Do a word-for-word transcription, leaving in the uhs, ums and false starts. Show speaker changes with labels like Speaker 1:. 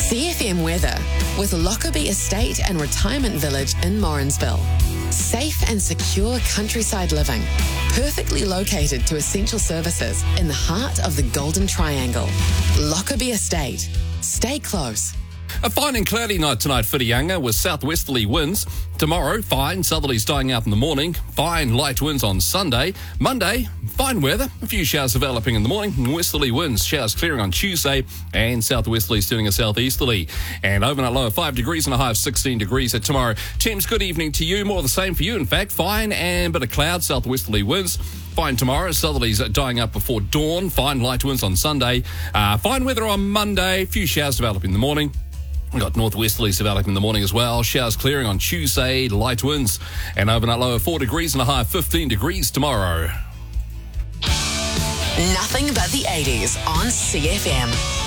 Speaker 1: C F M weather with Lockerbie Estate and Retirement Village in Morrinsville. Safe and secure countryside living, perfectly located to essential services in the heart of the Golden Triangle. Lockerbie Estate. Stay close.
Speaker 2: A fine and cloudy night tonight for Whitianga with southwesterly winds. Tomorrow, fine, southerlies dying out in the morning. Fine, light winds on Sunday. Monday, fine weather. A few showers developing in the morning. Westerly winds, showers clearing on Tuesday. And southwesterlies turning a southeasterly. And overnight low of five degrees and a high of sixteen degrees at tomorrow. Teams, good evening to you. More of the same for you, in fact. Fine and bit of cloud, southwesterly winds. Fine tomorrow, southerlies dying up before dawn. Fine, light winds on Sunday. Uh, fine weather on Monday. A few showers developing in the morning. We've got northwesterlies developing in the morning as well. Showers clearing on Tuesday, light winds. And overnight low of four degrees and a high of fifteen degrees tomorrow.
Speaker 1: Nothing but the eighties on C F M.